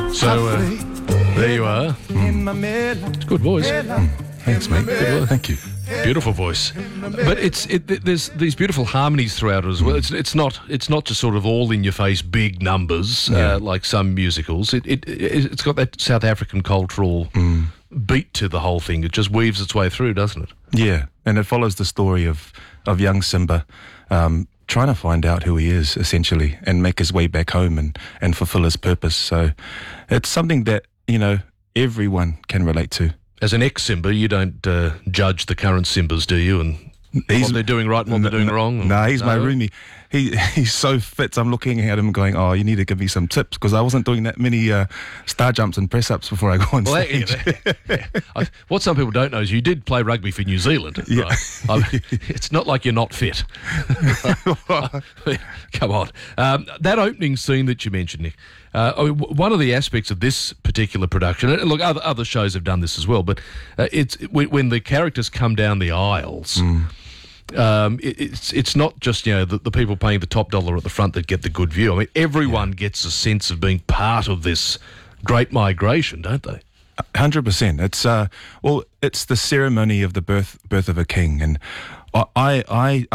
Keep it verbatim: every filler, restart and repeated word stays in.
So, uh, there you are. Mm. It's a good voice. Mm. Thanks, mate. Good voice. Thank you. Beautiful voice, but it's it, there's these beautiful harmonies throughout it as well. It's it's not it's not just sort of all in your face big numbers Yeah. uh, like some musicals. It, it it's got that South African cultural Mm. beat to the whole thing. It just weaves its way through, doesn't it? Yeah, and it follows the story of, of young Simba um, trying to find out who he is, essentially, and make his way back home and, and fulfill his purpose. So it's something that, you know, everyone can relate to. As an ex-Simba, you don't uh, judge the current Simbas, do you? And He's- what they're doing right and what they're doing no, wrong? No, he's my roomie. He he's so fit. I'm looking at him going, oh, you need to give me some tips, because I wasn't doing that many uh, star jumps and press ups before I go on Well, stage. that- yeah. I, what some people don't know is you did play rugby for New Zealand. Yeah. Right? I, it's not like you're not fit. Come on. Um, that opening scene that you mentioned, Nick, uh, I mean, w- one of the aspects of this particular production, and look, other, other shows have done this as well, but uh, it's when, when the characters come down the aisles. Mm. Um, it, it's it's not just, you know, the, the people paying the top dollar at the front that get the good view. I mean, everyone gets a sense of being part of this great migration, don't they? Hundred percent. It's uh, well, it's the ceremony of the birth birth of a king, and I I. I